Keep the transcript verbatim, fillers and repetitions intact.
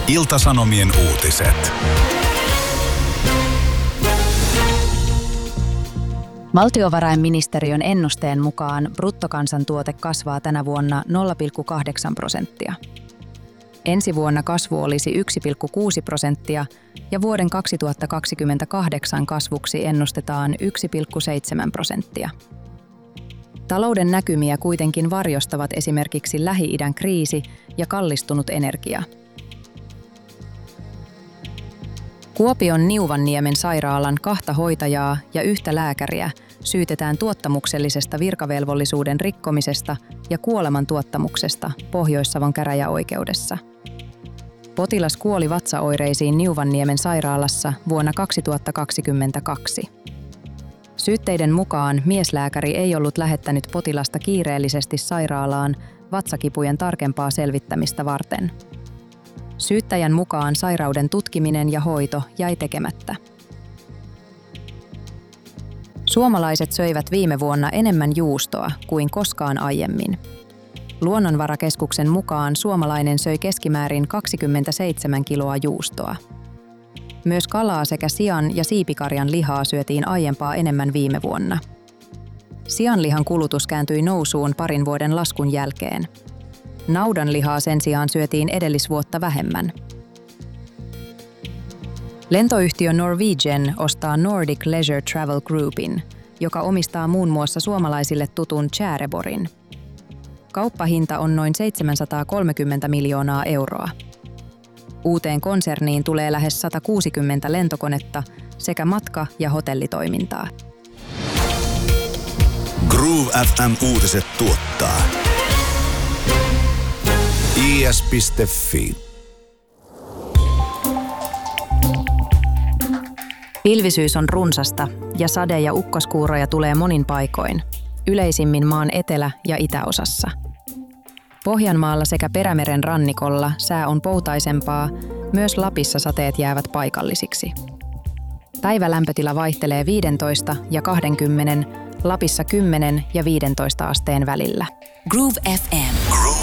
Ilta-Sanomien uutiset. Valtiovarainministeriön ennusteen mukaan bruttokansantuote kasvaa tänä vuonna nolla pilkku kahdeksan prosenttia. Ensi vuonna kasvu olisi yksi pilkku kuusi prosenttia ja vuoden kaksituhattakaksikymmentäkahdeksan kasvuksi ennustetaan yksi pilkku seitsemän prosenttia. Talouden näkymiä kuitenkin varjostavat esimerkiksi Lähi-idän kriisi ja kallistunut energia. Kuopion Niuvanniemen sairaalan kahta hoitajaa ja yhtä lääkäriä syytetään tuottamuksellisesta virkavelvollisuuden rikkomisesta ja kuolemantuottamuksesta Pohjois-Savon käräjäoikeudessa. Potilas kuoli vatsaoireisiin Niuvanniemen sairaalassa vuonna kaksituhattakaksikymmentäkaksi. Syytteiden mukaan mieslääkäri ei ollut lähettänyt potilasta kiireellisesti sairaalaan vatsakipujen tarkempaa selvittämistä varten. Syyttäjän mukaan sairauden tutkiminen ja hoito jäi tekemättä. Suomalaiset söivät viime vuonna enemmän juustoa kuin koskaan aiemmin. Luonnonvarakeskuksen mukaan suomalainen söi keskimäärin kaksikymmentäseitsemän kiloa juustoa. Myös kalaa sekä sian ja siipikarjan lihaa syötiin aiempaa enemmän viime vuonna. Sianlihan kulutus kääntyi nousuun parin vuoden laskun jälkeen. Naudanlihaa sen sijaan syötiin edellisvuotta vähemmän. Lentoyhtiö Norwegian ostaa Nordic Leisure Travel Groupin, joka omistaa muun muassa suomalaisille tutun Tjäreborgin. Kauppahinta on noin seitsemänsataakolmekymmentä miljoonaa euroa. Uuteen konserniin tulee lähes sata kuusikymmentä lentokonetta sekä matka- ja hotellitoimintaa. Groove F M-uutiset tuottaa I S piste Fi. Pilvisyys on runsasta ja sade- ja ukkoskuuroja tulee monin paikoin, yleisimmin maan etelä- ja itäosassa. Pohjanmaalla sekä Perämeren rannikolla sää on poutaisempaa, myös Lapissa sateet jäävät paikallisiksi. Päivälämpötila vaihtelee viisitoista ja kaksikymmentä, Lapissa kymmenen ja viisitoista asteen välillä. Groove F M.